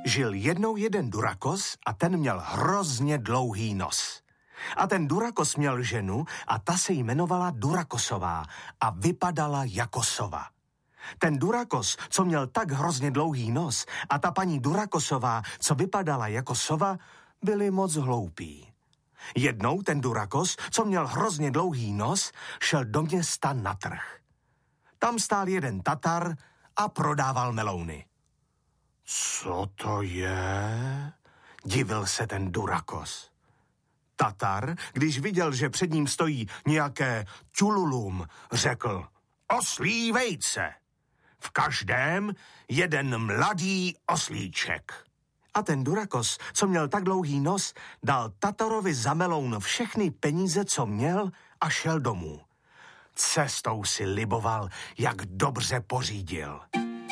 Žil jednou jeden Durakos a ten měl hrozně dlouhý nos. A ten Durakos měl ženu a ta se jmenovala Durakosová a vypadala jako sova. Ten Durakos, co měl tak hrozně dlouhý nos, a ta paní Durakosová, co vypadala jako sova, byli moc hloupí. Jednou ten Durakos, co měl hrozně dlouhý nos, šel do města na trh. Tam stál jeden Tatar a prodával melouny. Co to je? Divil se ten Durakos. Tatar, když viděl, že před ním stojí nějaké čululum, řekl: oslí vejce. V každém jeden mladý oslíček. A ten Durakos, co měl tak dlouhý nos, dal Tatarovi za meloun všechny peníze, co měl, a šel domů. Cestou si liboval, jak dobře pořídil.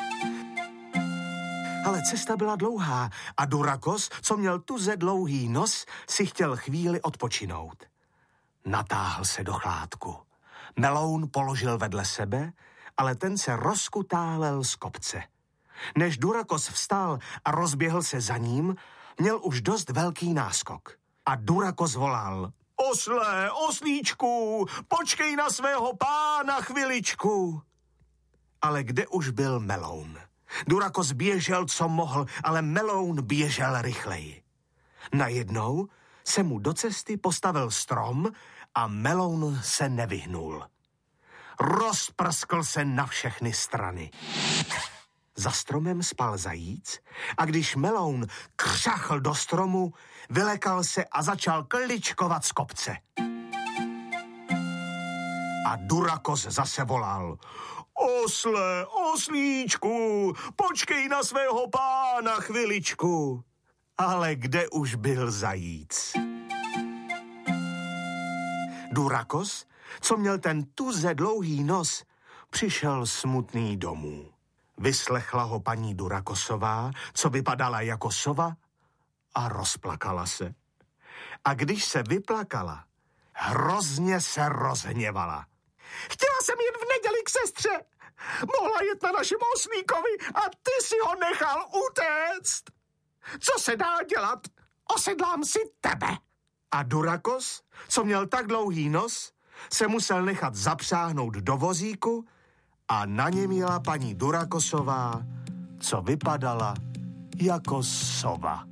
Ale cesta byla dlouhá a Durakos, co měl tuze dlouhý nos, si chtěl chvíli odpočinout. Natáhl se do chládku. Meloun položil vedle sebe, ale ten se rozkutálel z kopce. Než Durakos vstal a rozběhl se za ním, měl už dost velký náskok. A Durakos volal: Osle, oslíčku, počkej na svého pána chviličku. Ale kde už byl meloun? Durakos běžel, co mohl, ale meloun běžel rychleji. Najednou se mu do cesty postavil strom a meloun se nevyhnul. Rozprskl se na všechny strany. Za stromem spal zajíc a když meloun křachl do stromu, vylekal se a začal kličkovat z kopce. A Durakos zase volal: Osle, oslíčku, počkej na svého pána chviličku. Ale kde už byl zajíc? Durakos, co měl ten tuze dlouhý nos, přišel smutný domů. Vyslechla ho paní Durakosová, co vypadala jako sova, a rozplakala se. A když se vyplakala, hrozně se rozhněvala. Chtěla jsem jen v neděli k sestře. Mohla jet na našem oslíkovi a ty si ho nechal utéct. Co se dá dělat? Osedlám si tebe. A Durakos, co měl tak dlouhý nos, se musel nechat zapřáhnout do vozíku a na něm jela paní Durakosová, co vypadala jako sova.